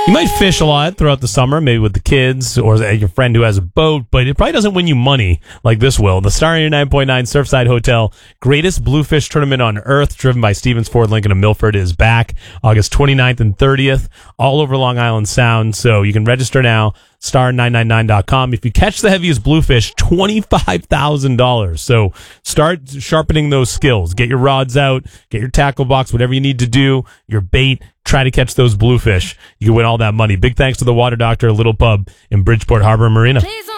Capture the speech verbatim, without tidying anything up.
You might fish a lot throughout the summer, maybe with the kids or your friend who has a boat, but it probably doesn't win you money like this will. The Star eighty-nine point nine Surfside Hotel, greatest bluefish tournament on earth, driven by Stevens Ford Lincoln and Milford, is back August twenty-ninth and thirtieth, all over Long Island Sound. So you can register now, star nine nine nine dot com. If you catch the heaviest bluefish, twenty-five thousand dollars. So start sharpening those skills. Get your rods out, get your tackle box, whatever you need to do, your bait. Try to catch those bluefish. You can win all that money. Big thanks to the Water Doctor, Little Pub in Bridgeport Harbor Marina. Please